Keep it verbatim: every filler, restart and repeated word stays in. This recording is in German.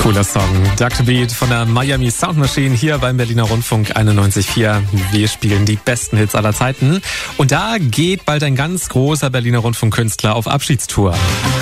Cooler Song. Doctor Beat von der Miami Sound Machine hier beim Berliner Rundfunk einundneunzig Komma vier. Wir spielen die besten Hits aller Zeiten. Und da geht bald ein ganz großer Berliner Rundfunkkünstler auf Abschiedstour.